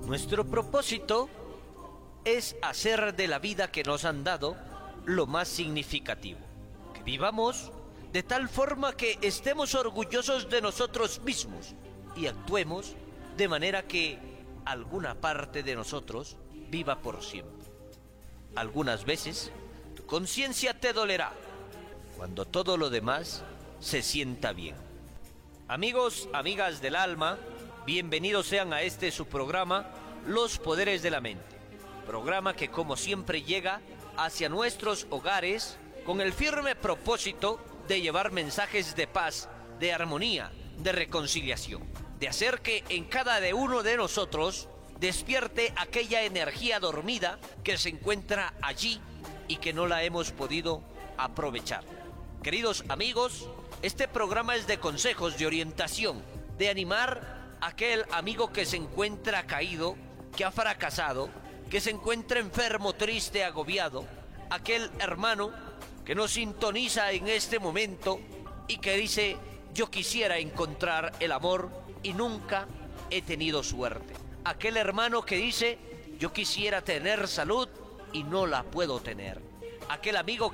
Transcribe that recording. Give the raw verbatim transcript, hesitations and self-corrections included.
Nuestro propósito es hacer de la vida que nos han dado lo más significativo. Que vivamos de tal forma que estemos orgullosos de nosotros mismos y actuemos de manera que alguna parte de nosotros viva por siempre. Algunas veces tu conciencia te dolerá cuando todo lo demás se sienta bien. Amigos, amigas del alma, bienvenidos sean a este su programa, Los Poderes de la Mente. Programa que como siempre llega hacia nuestros hogares con el firme propósito de llevar mensajes de paz, de armonía, de reconciliación, de hacer que en cada de uno de nosotros despierte aquella energía dormida que se encuentra allí y que no la hemos podido aprovechar. Queridos amigos, este programa es de consejos, de orientación, de animar a aquel amigo que se encuentra caído, que ha fracasado, que se encuentra enfermo, triste, agobiado, aquel hermano que nos sintoniza en este momento y que dice: yo quisiera encontrar el amor y nunca he tenido suerte. Aquel hermano que dice: yo quisiera tener salud y no la puedo tener. Aquel amigo